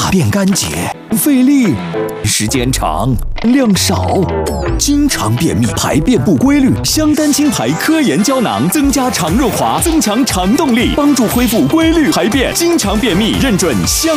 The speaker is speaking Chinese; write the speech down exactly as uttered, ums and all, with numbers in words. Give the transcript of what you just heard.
大便干结，费力，时间长，量少，经常便秘，排便不规律。香丹清排科研胶囊增加肠润滑，增强肠动力，帮助恢复规律排便。经常便秘，认准香